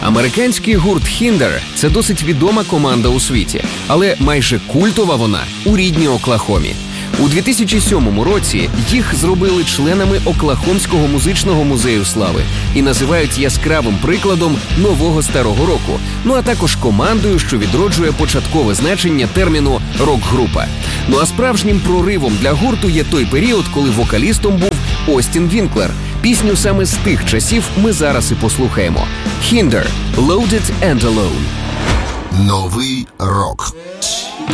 Американський гурт Hinder – це досить відома команда у світі, але майже культова вона у рідній Оклахомі. У 2007 році їх зробили членами Оклахомського музичного музею слави і називають яскравим прикладом нового старого року, ну а також командою, що відроджує початкове значення терміну «рок-група». Ну а справжнім проривом для гурту є той період, коли вокалістом був Остін Вінклер. Пісню саме з тих часів ми зараз і послухаємо. Hinder – Loaded and Alone. Новий рок.